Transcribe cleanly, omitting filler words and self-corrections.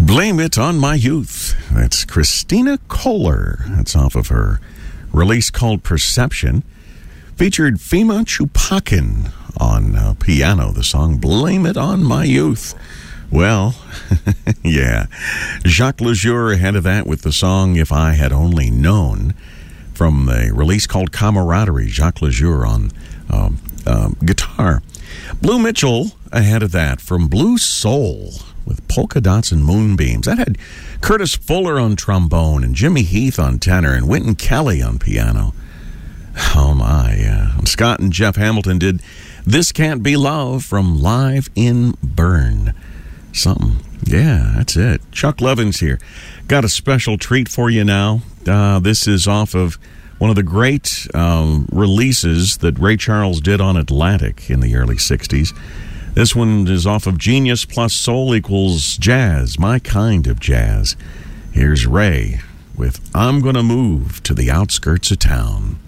Blame It on My Youth. That's Christina Kohler. That's off of her release called Perception. Featured Fema Chupakin on piano, the song Blame It on My Youth. Well, yeah. Jacques Lejour ahead of that with the song If I Had Only Known from a release called Camaraderie. Jacques Lejour on guitar. Blue Mitchell ahead of that from Blue Soul with Polka Dots and Moonbeams. That had Curtis Fuller on trombone and Jimmy Heath on tenor and Wynton Kelly on piano. Oh my. And Scott and Jeff Hamilton did This Can't Be Love from Live in Bern. Something. Yeah, that's it. Chuck Levins here. Got a special treat for you now. This is off of one of the great releases that Ray Charles did on Atlantic in the early 60s. This one is off of Genius plus Soul equals Jazz, my kind of jazz. Here's Ray with I'm Gonna Move to the Outskirts of Town.